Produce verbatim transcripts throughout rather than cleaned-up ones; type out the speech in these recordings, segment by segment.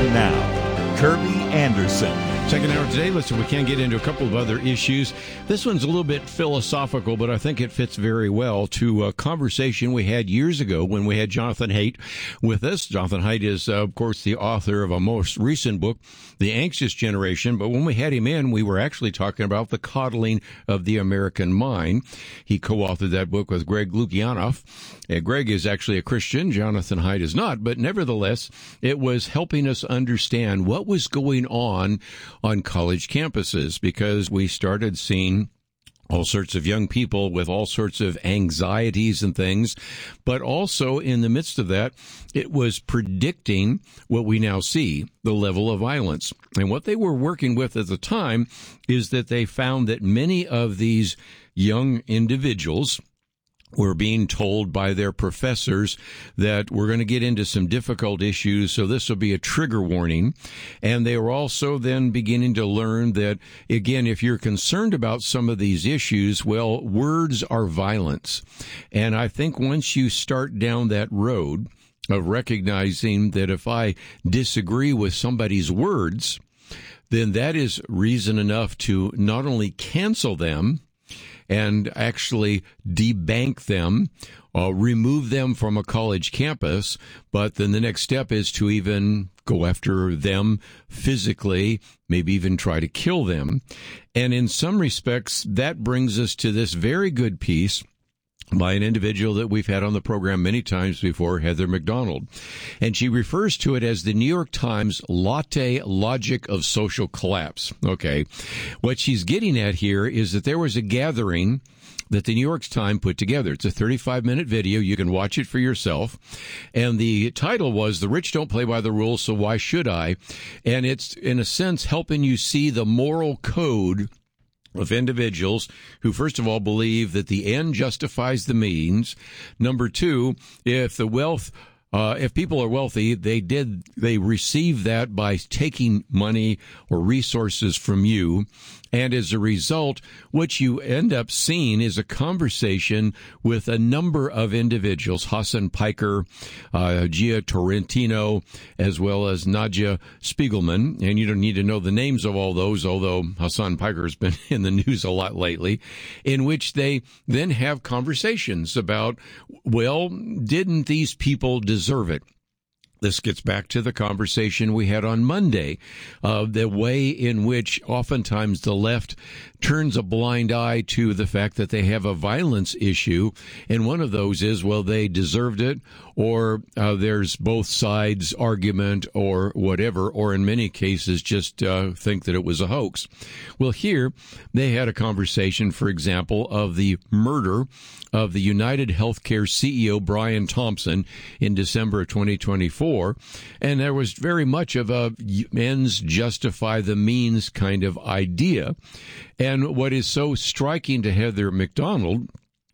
And now, Kirby Anderson. Second hour today. Listen, we can get into a couple of other issues. This one's a little bit philosophical, but I think it fits very well to a conversation we had years ago when we had Jonathan Haidt with us. Jonathan Haidt is, uh, of course, the author of a most recent book, The Anxious Generation. But when we had him in, we were actually talking about the coddling of the American mind. He co-authored that book with Greg Lukianoff. Uh, Greg is actually a Christian. Jonathan Haidt is not. But nevertheless, it was helping us understand what was going on on college campuses, because we started seeing all sorts of young people with all sorts of anxieties and things. But also in the midst of that, it was predicting what we now see, the level of violence. And what they were working with at the time is that they found that many of these young individuals were being told by their professors that we're going to get into some difficult issues, so this will be a trigger warning. And they were also then beginning to learn that, again, if you're concerned about some of these issues, well, words are violence. And I think once you start down that road of recognizing that if I disagree with somebody's words, then that is reason enough to not only cancel them, and actually debank them, uh, remove them from a college campus. But then the next step is to even go after them physically, maybe even try to kill them. And in some respects, that brings us to this very good piece by an individual that we've had on the program many times before, Heather Mac Donald. And she refers to it as the New York Times latte logic of social collapse. Okay. What she's getting at here is that there was a gathering that the New York Times put together. It's a thirty-five minute video. You can watch it for yourself. And the title was, "The Rich Don't Play by the Rules, So Why Should I?" And it's, in a sense, helping you see the moral code of individuals who, first of all, believe that the end justifies the means. Number two, if the wealth, uh, if people are wealthy, they did, they receive that by taking money or resources from you. And as a result, what you end up seeing is a conversation with a number of individuals, Hassan Piker, uh, Gia Torrentino, as well as Nadia Spiegelman. And you don't need to know the names of all those, although Hassan Piker has been in the news a lot lately, in which they then have conversations about, well, didn't these people deserve it? This gets back to the conversation we had on Monday, uh, the way in which oftentimes the left turns a blind eye to the fact that they have a violence issue. And one of those is, well, they deserved it, or uh, there's both sides argument or whatever, or in many cases just uh, think that it was a hoax. Well, here they had a conversation, for example, of the murder of the United Healthcare C E O Brian Thompson in December of twenty twenty-four. And there was very much of a ends justify the means kind of idea. And what is so striking to Heather Mac Donald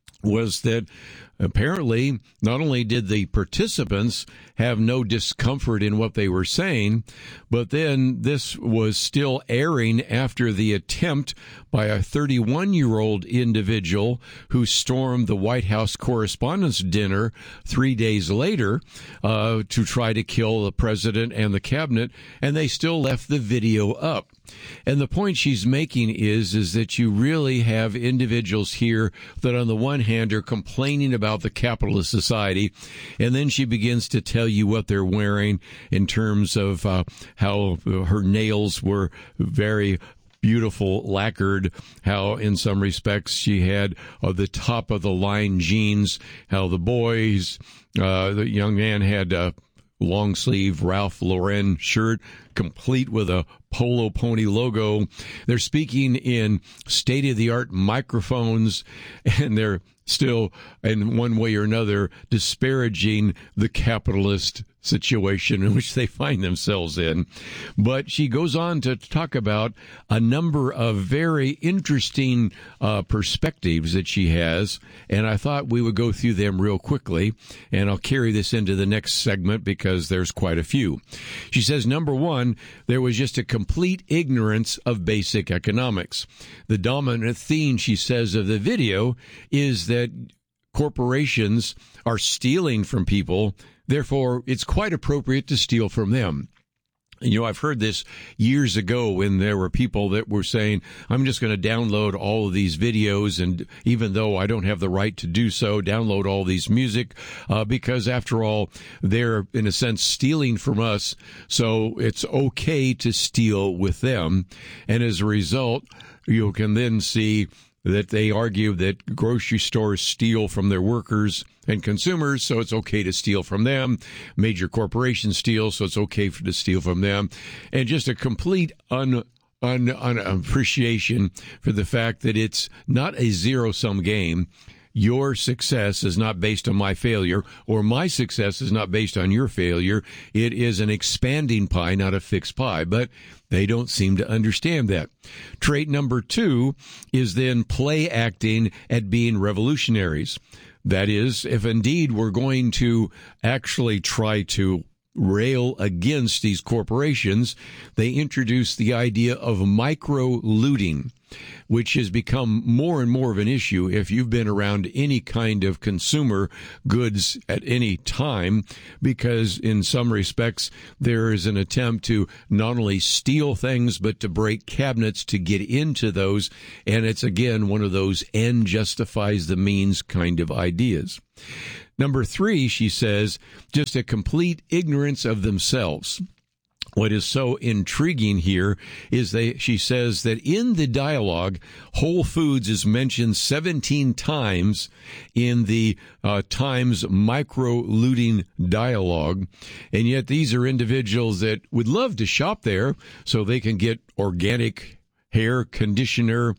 was that apparently not only did the participants have no discomfort in what they were saying, but then this was still airing after the attempt by a thirty-one-year-old individual who stormed the White House Correspondents' Dinner three days later uh, to try to kill the president and the cabinet, and they still left the video up. And the point she's making is, is that you really have individuals here that on the one hand are complaining about the capitalist society, and then she begins to tell you what they're wearing in terms of uh, how her nails were very beautiful, lacquered, how in some respects she had uh, the top of the line jeans, how the boys, uh, the young man had a long sleeve Ralph Lauren shirt, complete with a Polo Pony logo. They're speaking in state-of-the-art microphones, and they're still, in one way or another, disparaging the capitalist situation in which they find themselves in. But she goes on to talk about a number of very interesting uh, perspectives that she has, and I thought we would go through them real quickly, and I'll carry this into the next segment because there's quite a few. She says, number one, there was just a complete ignorance of basic economics. The dominant theme, she says, of the video is that corporations are stealing from people. Therefore, it's quite appropriate to steal from them. You know, I've heard this years ago when there were people that were saying, I'm just going to download all of these videos, and even though I don't have the right to do so, download all these music, uh, because after all, they're, in a sense, stealing from us, so it's okay to steal with them. And as a result, you can then see that they argue that grocery stores steal from their workers and consumers, so it's okay to steal from them. Major corporations steal, so it's okay for, to steal from them. And just a complete un, un, un appreciation for the fact that it's not a zero-sum game. Your success is not based on my failure, or my success is not based on your failure. It is an expanding pie, not a fixed pie. But they don't seem to understand that. Trait number two is then play acting at being revolutionaries. That is, if indeed we're going to actually try to rail against these corporations, they introduce the idea of micro-looting, which has become more and more of an issue if you've been around any kind of consumer goods at any time, because in some respects there is an attempt to not only steal things but to break cabinets to get into those, and it's again one of those end justifies the means kind of ideas. Number three, she says, just a complete ignorance of themselves. What is so intriguing here is they, she says that in the dialogue, Whole Foods is mentioned seventeen times in the uh, Times micro-looting dialogue, and yet these are individuals that would love to shop there so they can get organic hair conditioner,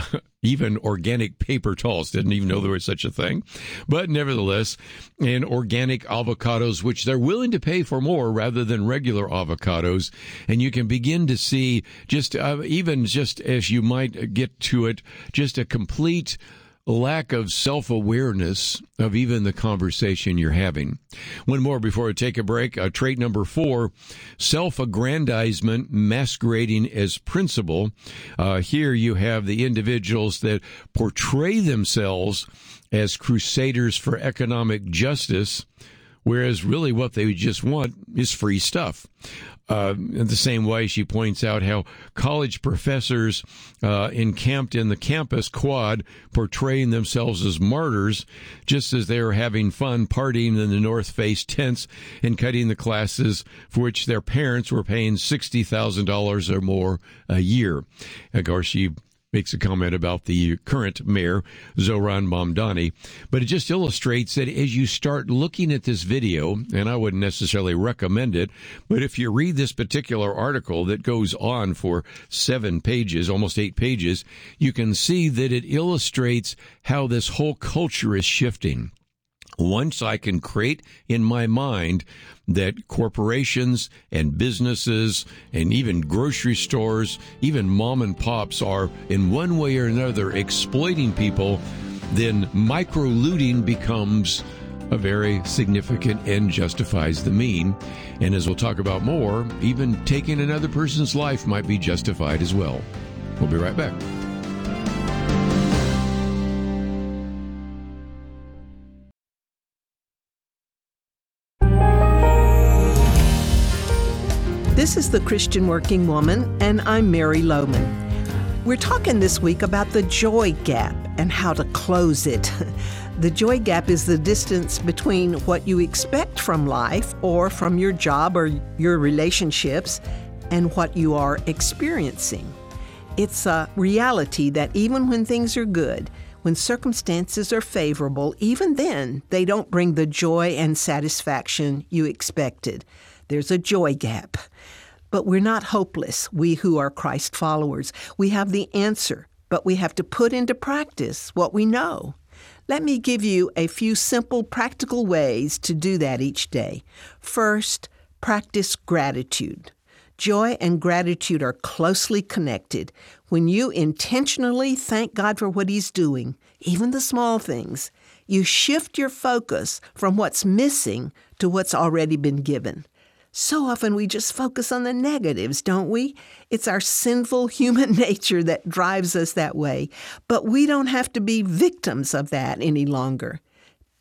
even organic paper towels. Didn't even know there was such a thing. But nevertheless, and organic avocados, which they're willing to pay for more rather than regular avocados. And you can begin to see just, uh, even just as you might get to it, just a complete lack of self-awareness of even the conversation you're having. One more before I take a break. Uh, trait number four, self-aggrandizement masquerading as principle. Uh, here you have the individuals that portray themselves as crusaders for economic justice, whereas really what they just want is free stuff. Uh, in the same way, she points out how college professors uh, encamped in the campus quad portraying themselves as martyrs, just as they are having fun partying in the North Face tents and cutting the classes for which their parents were paying sixty thousand dollars or more a year. Of course, she makes a comment about the current mayor, Zohran Mamdani. But it just illustrates that as you start looking at this video, and I wouldn't necessarily recommend it, but if you read this particular article that goes on for seven pages, almost eight pages, you can see that it illustrates how this whole culture is shifting. Once I can create in my mind that corporations and businesses and even grocery stores, even mom and pops are in one way or another exploiting people, then micro-looting becomes a very significant end justifies the mean. And as we'll talk about more, even taking another person's life might be justified as well. We'll be right back. This is The Christian Working Woman, and I'm Mary Lohman. We're talking this week about the joy gap and how to close it. The joy gap is the distance between what you expect from life or from your job or your relationships and what you are experiencing. It's a reality that even when things are good, when circumstances are favorable, even then, they don't bring the joy and satisfaction you expected. There's a joy gap. But we're not hopeless, we who are Christ followers. We have the answer, but we have to put into practice what we know. Let me give you a few simple, practical ways to do that each day. First, practice gratitude. Joy and gratitude are closely connected. When you intentionally thank God for what He's doing, even the small things, you shift your focus from what's missing to what's already been given. So often we just focus on the negatives, don't we? It's our sinful human nature that drives us that way. But we don't have to be victims of that any longer.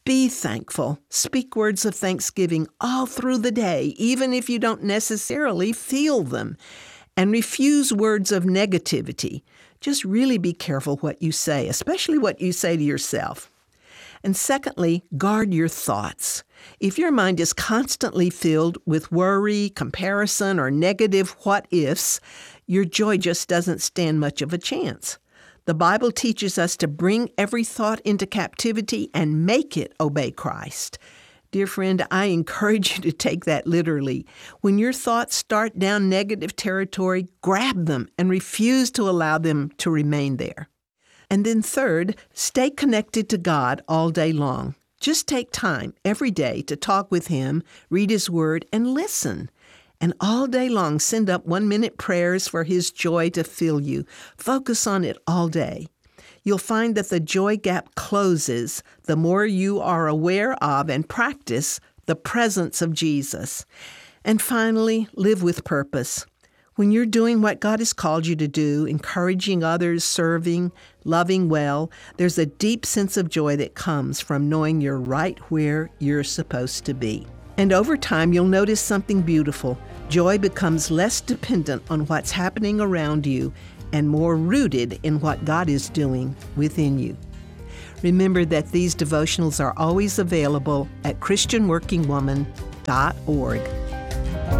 Be thankful. Speak words of thanksgiving all through the day, even if you don't necessarily feel them. And refuse words of negativity. Just really be careful what you say, especially what you say to yourself. And secondly, guard your thoughts. If your mind is constantly filled with worry, comparison, or negative what-ifs, your joy just doesn't stand much of a chance. The Bible teaches us to bring every thought into captivity and make it obey Christ. Dear friend, I encourage you to take that literally. When your thoughts start down negative territory, grab them and refuse to allow them to remain there. And then third, stay connected to God all day long. Just take time every day to talk with Him, read His Word, and listen. And all day long, send up one-minute prayers for His joy to fill you. Focus on it all day. You'll find that the joy gap closes the more you are aware of and practice the presence of Jesus. And finally, live with purpose. When you're doing what God has called you to do, encouraging others, serving, loving well, there's a deep sense of joy that comes from knowing you're right where you're supposed to be. And over time, you'll notice something beautiful. Joy becomes less dependent on what's happening around you and more rooted in what God is doing within you. Remember that these devotionals are always available at Christian Working Woman dot org.